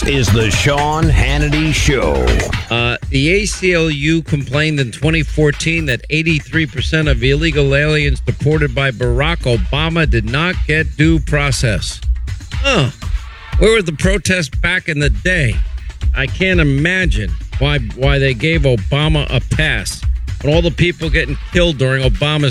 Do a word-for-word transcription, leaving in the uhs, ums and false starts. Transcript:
is the Sean Hannity Show. Uh, the A C L U complained in twenty fourteen that eighty-three percent of illegal aliens deported by Barack Obama did not get due process. Huh. Where were the protests back in the day? I can't imagine why why they gave Obama a pass. When all the people getting killed during Obama's